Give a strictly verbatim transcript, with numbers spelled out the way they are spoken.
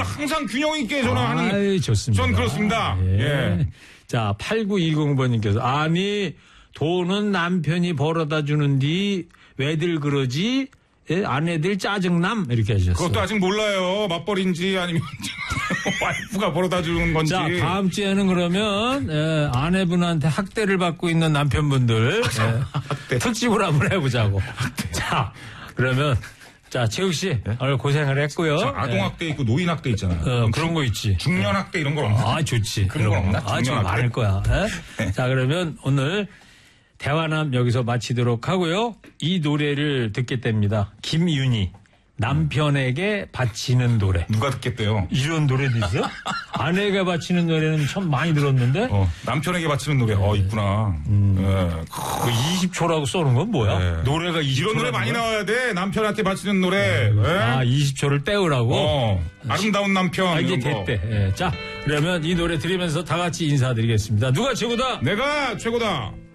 항상 균형 있게 전화하는. 아이, 좋습니다. 전 그렇습니다. 예. 예. 자, 팔구이공 번님께서 아니 돈은 남편이 벌어다 주는디 왜들 그러지? 예, 아내들 짜증남 이렇게 하셨어요. 그것도 아직 몰라요. 맞벌인지 아니면 와이프가 벌어다 주는 건지. 자, 다음 주에는 그러면 예, 아내분한테 학대를 받고 있는 남편분들 예, 학대. 특집을 한번 해보자고. 자, 그러면 자 최욱 씨 오늘 고생을 했고요. 자, 아동학대 있고 노인학대 있잖아요. 어, 그런 거 있지. 중년학대 이런 거 없나? 아, 좋지. 그런 거 없나? 아, 좀 중년학대? 많을 거야. 예? 자, 그러면 오늘 대화남 여기서 마치도록 하고요. 이 노래를 듣겠답니다. 김윤희. 남편에게 바치는 노래. 누가 듣겠대요? 이런 노래도 있어? 아내가 바치는 노래는 참 많이 들었는데? 어, 남편에게 바치는 노래. 어, 있구나. 음. 예. 그 이십 초라고 써는 건 뭐야? 네. 노래가 이십 초. 이런 노래 많이 나와야 돼. 남편한테 바치는 노래. 예? 아, 이십 초를 떼우라고? 어, 아름다운 남편. 아, 이게 이런 거. 됐대. 예. 자, 그러면 이 노래 들으면서 다 같이 인사드리겠습니다. 누가 최고다? 내가 최고다.